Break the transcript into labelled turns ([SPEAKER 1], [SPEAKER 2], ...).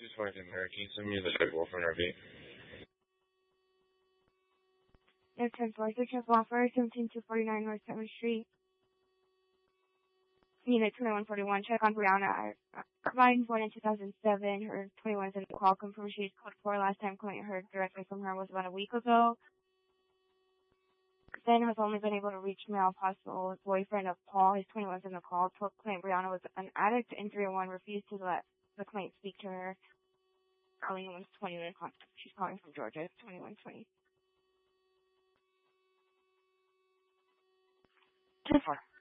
[SPEAKER 1] fucking her. Can you send me the boyfriend RV?
[SPEAKER 2] No 10-4, offer 17249 North 7th Street. Unit 2141. Check on Brianna. Ryan born in 2007. Her 21 is in the call. Confirm she's called for. Last time client heard directly from her was about a week ago. Then has only been able to reach male possible boyfriend of Paul. His 21 is in the call. Told client Brianna was an addict in 301. Refused to let the client speak to her. Calling was 21. She's calling from Georgia. 2120.
[SPEAKER 1] 10-4.